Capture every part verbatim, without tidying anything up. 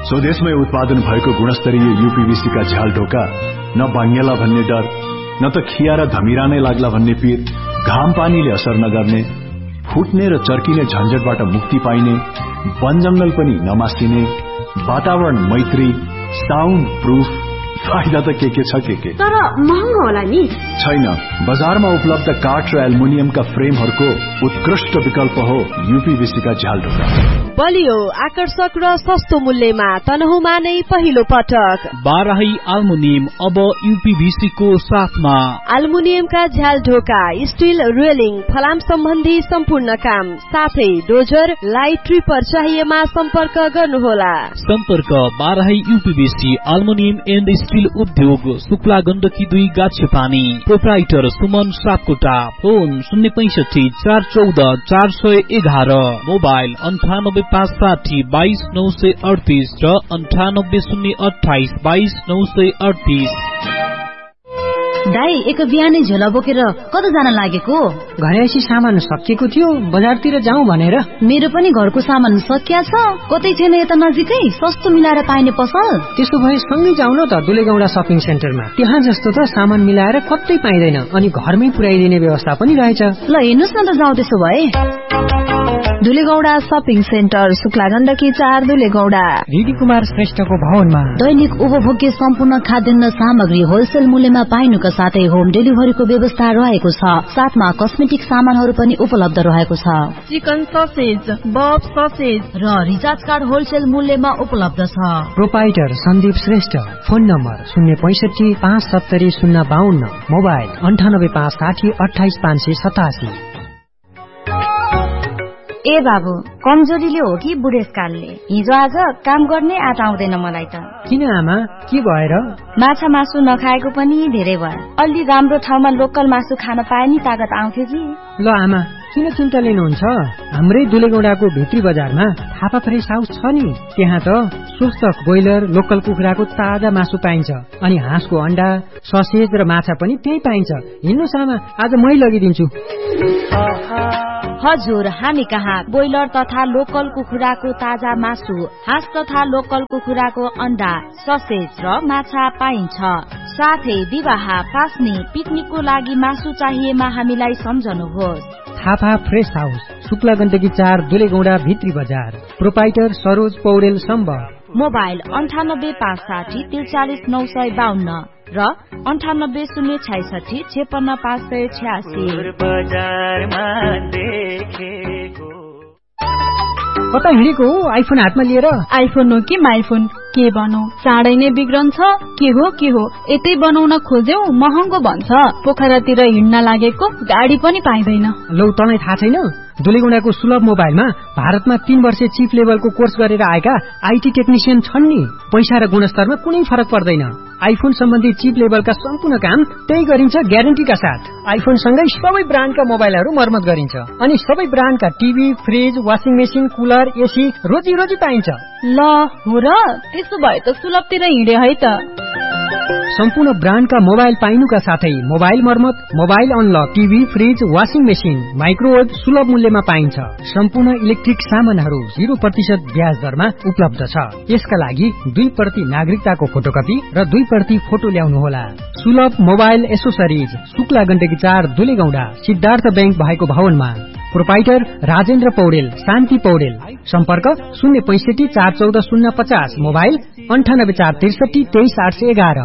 स्वदेशमै उत्पादन भएको गुणस्तरीय यूपीवीसी का झ्याल ढोका न भाङ्गेला भन्ने डर न त खिया र धमिरा नै लाग्ला भन्ने पीर, घाम पानीले असर नगर्ने, फुट्ने र चर्किने झन्झटबाट मुक्ति पाइने, वन जंगल पनि नमासिने, वातावरण मैत्री, साउन्ड प्रूफ, फाइदा त के के छ के के। तर महँगो होला नि? छैन, बजारमा उपलब्ध काठ र एल्युमिनियमका फ्रेमहरूको उत्कृष्ट विकल्प हो यूपीवीसी का झ्याल ढोका। बलियो, आकर्षक र सस्तो मूल्यमा तनहुमा नै पहिलो पटक बाराही एल्युमिनियम अब यूपीवीसी को साथमा। एल्युमिनियमका झ्याल ढोका, स्टील रेलिङ, फलाम सम्बन्धी सम्पूर्ण काम, साथै डोजर, लाइट ट्रिपर चाहिएमा सम्पर्क गर्नुहोला। सम्पर्क Barahi UPVC aluminium and steel उद्योग, शुक्ला गण्डकी दुई, गाछे पानी। प्रोप्राइटर सुमन सापकोटा। फोन शून्य पैंसठी चार चौध चार सय एघार। मोबाइल अन्ठानब्बे पाँच साठी बाइस नौ सय अडतिस र अन्ठानब्बे शून्य अठाइस बाइस नौ सय अडतिस। दाई, एक बिहानै झोला बोकेर कता जान लागेको? घरैसी सामान सकिएको थियो, बजारतिर जाउँ भनेर। मेरो पनि घरको सामान सकिया छ। कतै छैन यता नजिकै सस्तो मिलाएर पाइने पसल? त्यसो भए सँगै जाउँ न त दुलेगौडा शपिङ सेन्टरमा। त्यहाँ जस्तो त सामान मिलाएर कतै पाइँदैन, अनि घरमै पुर्याइदिने व्यवस्था पनि रहेछ। ल हेर्नुस् न त, जाउँ त्यसो भए। दुलेगौडा शपिङ सेन्टर, शुक्ला गण्डकी चार, दुलेगौडा। रिडी कुमार श्रेष्ठको भवनमा दैनिक उपभोग्य सम्पूर्ण खाद्यान्न सामग्री होलसेल मूल्यमा पाइनुका साथै होम डेलिभरीको व्यवस्था रहेको छ। साथमा कस्मेटिक सामानहरू पनि उपलब्ध रहेको छ। चिकन ससेज, बफ ससेज र रिचार्ज कार्ड होलसेल मूल्यमा उपलब्ध छ। Proprietor Sandeep Shrestha. Phone number शून्य पैंसठी पाँच सत्तरी शून्य बाहन्न। मोबाइल अन्ठानब्बे पाँच साठी अठाइस पाँच सय सतासी। ए बाबु, कमजोरीले हो कि बुढेसकालले? हिजो आज काम गर्ने आँट आउँदैन मलाई त। किन आमा, के भएर? माछा मासु नखाएको पनि धेरै भयो। अलि राम्रो ठाउँमा लोकल मासु खान पाए नि तागत आउँथ्यो कि। ल आमा, किन चिन्ता लिनुहुन्छ? हाम्रै दुलेगौडाको भित्री बजारमा थापा फ्रेस हाउस छ नि। त्यहाँ त स्वस्थ ब्रोइलर, लोकल कुखुराको ताजा मासु पाइन्छ, अनि हाँसको अण्डा, ससेज र माछा पनि त्यही पाइन्छ। हिँड्नुस् आमा, आज मै लगिदिन्छु। हजुर, हामी कहाँ ब्रोइलर तथा लोकल कुखुराको ताजा मासु, हाँस तथा लोकल कुखुराको अण्डा, ससेज र माछा पाइन्छ। साथै विवाह, पास्नी, पिकनिकको लागि मासु चाहिएमा हामीलाई सम्झनुहोस्। थापा फ्रेस हाउस, शुक्ला गण्डकी चार, दुलेगौडा भित्री बजार। प्रोपाइटर सरोज पौडेल सम्बर। मोबाइल अन्ठानब्बे पाँच साठी त्रिचालिस नौ सय बाहन्न र अन्ठानब्बे शून्य छैसठी छेपन्न पाँच सय छ्यासी। कता हिँडेको हो आइफोन हातमा लिएर? आइफोन हो कि माइफोन, के बनौ? चाँडै नै बिग्रन्छ। के हो के हो, यतै बनाउन खोज्यौ महँगो भन्छ। पोखरातिर हिँड्न लागेको गाडी पनि पाइँदैन। लौ, तँलाई थाहा छैन? दुलेगौडाको सुलभ मोबाइलमा भारतमा तीन वर्ष चिफ लेभलको कोर्स गरेर आएका आइटी टेक्निसियन छन् नि। पैसा र गुणस्तरमा कुनै फरक पर्दैन। आइफोन सम्बन्धी चिप लेभलका सम्पूर्ण काम त्यही गरिन्छ ग्यारेन्टीका साथ। आइफोन सँगै सबै ब्रान्डका मोबाइलहरू मर्मत गरिन्छ, अनि सबै ब्रान्डका TV, fridge, washing machine, cooler, AC रोजी रोजी पाइन्छ। ल हो र, त्यसो भए त सुलभतिर हिँडे है त। सम्पूर्ण ब्रान्डका मोबाइल पाइनुका साथै मोबाइल मर्मत, mobile unlock, TV, fridge, washing machine, microwave सुलभ मूल्यमा पाइन्छ। सम्पूर्ण इलेक्ट्रिक सामानहरू जीरो प्रतिशत ब्याज दरमा उपलब्ध छ। यसका लागि दुई प्रति नागरिकताको फोटोकपी र दुई प्रति फोटो ल्याउनुहोला। सुलभ मोबाइल एसोसरिज, शुक्ला गण्डकी चार, दुलेगौडा, सिद्धार्थ ब्याङ्क भएको भवनमा। प्रोपाइटर राजेन्द्र पौडेल, शान्ति पौडेल। सम्पर्क शून्य पैंसठी चार चौध शून्य पचास। मोबाइल अन्ठानब्बे चार त्रिसठी तेइस आठ सय एघार।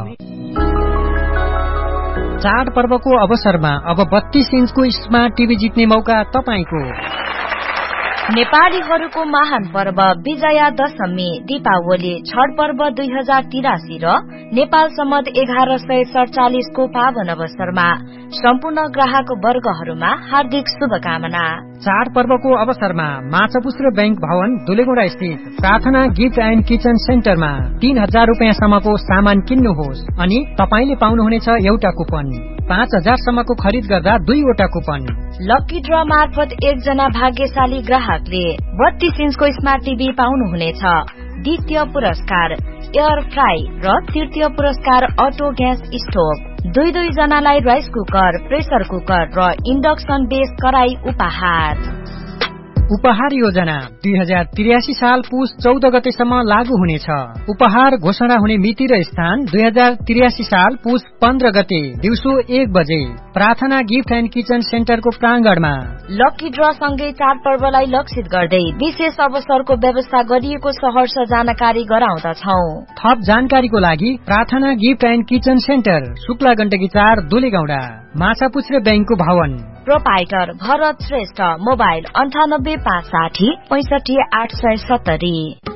चाड पर्वको अवसरमा अब बत्तीस इन्चको स्मार्ट टिभी जित्ने मौका तपाईको। नेपालीहरूको महान पर्व विजया दशमी, दीपावली, छठ पर्व दुई हजार तिरासी र नेपाल सम्मत एघार सय सडचालिसको पावन अवसरमा सम्पूर्ण ग्राहक वर्गहरूमा हार्दिक शुभकामना। चाड पर्वको अवसरमा माछापुच्छ्रे ब्याङ्क भवन दुलेगौडा स्थित प्रार्थना गिफ्ट एन्ड किचन सेन्टरमा तीन हजार रुपियाँसम्मको सामान किन्नुहोस् अनि तपाईले पाउनुहुनेछ एउटा कुपन। पाँच हजार सम्मको खरिद गर्दा दुईवटा कुपन। लकी ड्र मार्फत एकजना भाग्यशाली ग्राहकले बत्तीस इन्चको स्मार्ट टिभी पाउनुहुनेछ। द्वितीय पुरस्कार एयर फ्राई र तृतीय पुरस्कार अटो ग्यास स्टोभ। दुई दुई जनालाई राइस कुकर, प्रेसर कुकर र इन्डक्सन बेस कराई उपहार। उपहार योजना दुई हजार त्रियासी साल पुस चौध गतेसम्म लागू हुनेछ। उपहार घोषणा हुने मिति र स्थान दुई हजार त्रियासी साल पुस पन्ध्र गते दिउँसो एक बजे प्रार्थना gift and kitchen सेन्टरको प्राङ्गणमा। Lucky draw सँगै चाडपर्वलाई लक्षित गर्दै विशेष अवसरको व्यवस्था गरिएको सहर्ष जानकारी गराउँदछौ। थप जानकारीको लागि प्रार्थना gift and kitchen centre Shukla Gandaki चार दुलेगौडा माछापुच्छ्रे ब्याङ्कको भवन। प्रोपाइटर भरत श्रेष्ठ। मोबाइल अन्ठानब्बे पाँच साठी पैसठी आठ सय सत्तरी।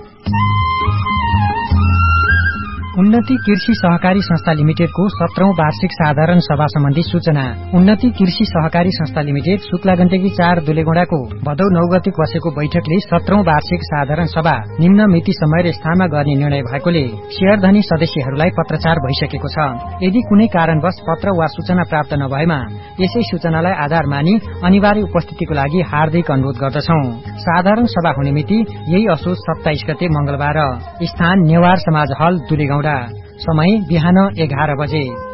उन्नति कृषि सहकारी संस्था लिमिटेडको सत्रौं वार्षिक साधारण सभा सम्बन्धी सूचना। उन्नति कृषि सहकारी संस्था लिमिटेड शुक्ला गण्डकी चार दुलेगौडाको भदौ नौ गते बसेको बैठकले सत्रौं वार्षिक साधारण सभा निम्न मिति समय र स्थानमा गर्ने निर्णय भएकोले शेयरधनी सदस्यहरूलाई पत्रचार भइसकेको छ। यदि कुनै कारणवश पत्र वा सूचना प्राप्त नभएमा यसै सूचनालाई आधार मानि अनिवार्य उपस्थितिको लागि हार्दिक अनुरोध गर्दछौ। साधारण सभा हुने मिति यही असोज सत्ताइस गते मंगलबार। स्थान नेवार समाज हल दुलेगौडा। समय बिहान एघार बजे।